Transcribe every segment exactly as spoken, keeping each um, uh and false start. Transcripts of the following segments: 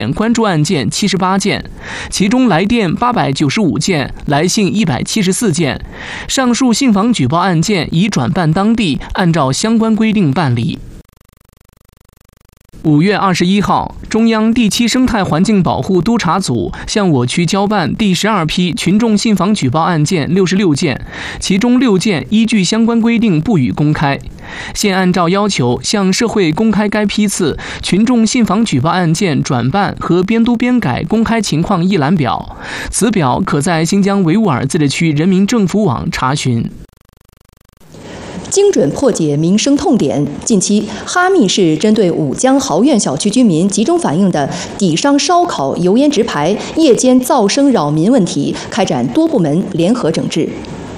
关注案件七十八件，其中来电八百九十五件，来信一百七十四件。上述信访举报案件已转办当地，按照相关规定办理。五月二十一号，中央第七生态环境保护督察组向我区交办第十二批群众信访举报案件六十六件，其中六件依据相关规定不予公开。现按照要求向社会公开该批次群众信访举报案件转办和编督编改公开情况一览表，此表可在新疆维吾尔自治区人民政府网查询。 精准破解民生痛点。近期，哈密市针对五江豪苑小区居民集中反映的底商烧烤、油烟直排、夜间噪声扰民问题，开展多部门联合整治。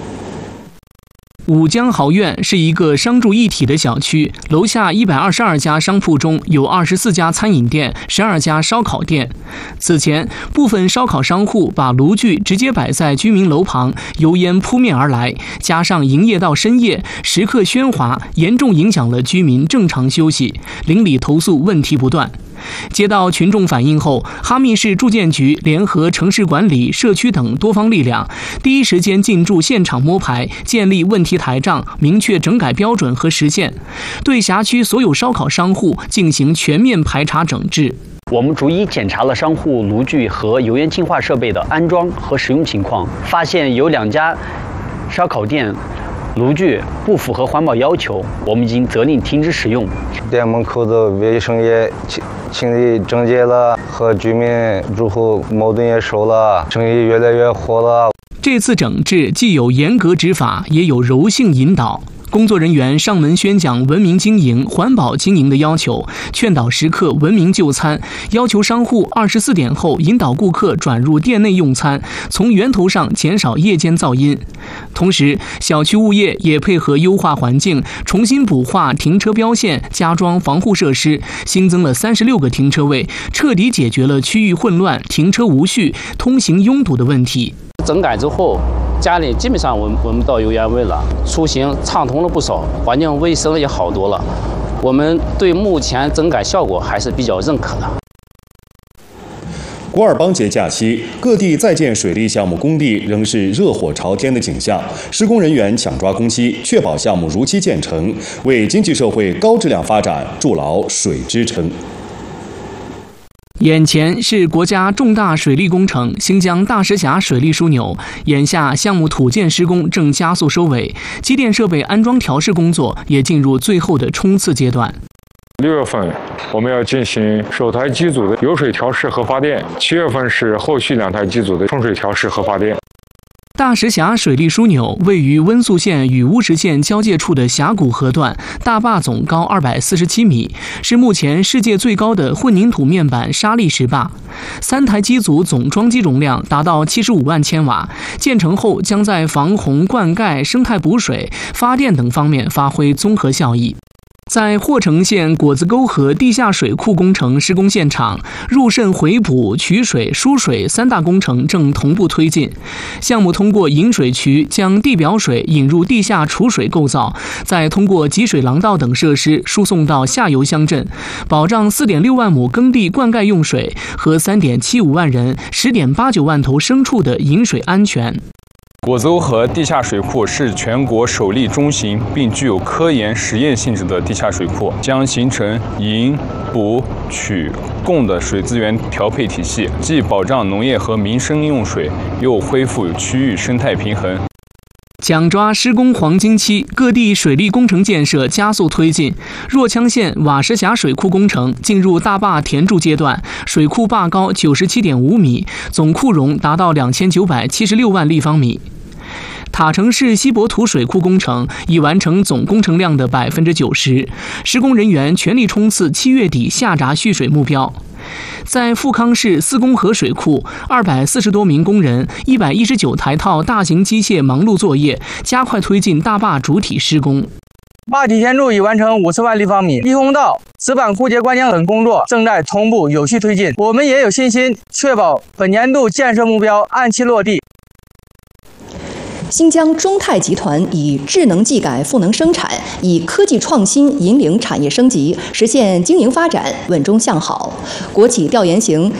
五江豪苑是一个商住一体的小区，楼下一百二十二家商铺中有二十四家餐饮店，十二家烧烤店。此前，部分烧烤商户把炉具直接摆在居民楼旁，油烟扑面而来，加上营业到深夜，时刻喧哗，严重影响了居民正常休息。邻里投诉问题不断。接到群众反映后，哈密市住建局联合城市管理、社区等多方力量，第一时间进驻现场摸排，建立问题台账，明确整改标准和时限，对辖区所有烧烤商户进行全面排查整治。 我们逐一检查了商户炉具和油烟净化设备的安装和使用情况，发现有两家烧烤店炉具不符合环保要求，我们已经责令停止使用。 店门口的卫生也清清理整洁了，和居民住户矛盾也收了，生意越来越火了。 这次整治既有严格执法，也有柔性引导。工作人员上门宣讲文明经营、环保经营的要求，劝导食客文明就餐，要求商户二十四点后引导顾客转入店内用餐，从源头上减少夜间噪音。同时，小区物业也配合优化环境，重新补画停车标线，加装防护设施，新增了三十六个停车位，彻底解决了区域混乱、停车无序、通行拥堵的问题。 整改之后，家里基本上闻闻不到油烟味了，出行畅通了不少，环境卫生也好多了。我们对目前整改效果还是比较认可的。 古尔邦节假期，各地在建水利项目工地仍是热火朝天的景象，施工人员抢抓工期，确保项目如期建成，为经济社会高质量发展筑牢水支撑。 眼前是国家重大水利工程新疆大石峡水利枢纽，眼下项目土建施工正加速收尾，机电设备安装调试工作也进入最后的冲刺阶段。 六月份我们要进行首台机组的油水调试和发电，七月份是后续两台机组的冲水调试和发电。 大石峡水利枢纽位于温宿县与乌什县交界处的峡谷河段，大坝总高二百四十七米，是目前世界最高的混凝土面板沙砾石坝。三台机组总装机容量达到七十五万千瓦，建成后将在防洪、灌溉、生态补水、发电等方面发挥综合效益。在霍城县果子沟河地下水库工程施工现场，入渗回补、取水、输水三大工程正同步推进。项目通过引水渠将地表水引入地下储水构造，再通过集水廊道等设施输送到下游乡镇，保障 四点六万亩耕地灌溉用水和 三点七五万人、十点八九万头牲畜的饮水安全。 果子沟河地下水库是全国首例中型并具有科研实验性质的地下水库，将形成引、补、取、供的水资源调配体系，既保障农业和民生用水，又恢复区域生态平衡。 抢抓施工黄金期，各地水利工程建设加速推进。若羌县瓦石峡水库工程进入大坝填筑阶段，水库坝高 九十七点五米，总库容达到两千九百七十六万立方米。塔城市锡伯土水库工程已完成总工程量的 百分之九十， 施工人员全力冲刺七月底下闸蓄水目标。在富康市四公河水库，二百四十多名工人、一百一十九台套大型机械忙碌作业，加快推进大坝主体施工。 坝体填筑已完成五十万立方米，溢洪道、石板枯竭灌浆等工作正在同步有序推进。我们也有信心确保本年度建设目标按期落地。 新疆中泰集团以智能技改赋能生产，以科技创新引领产业升级，实现经营发展稳中向好。国企调研型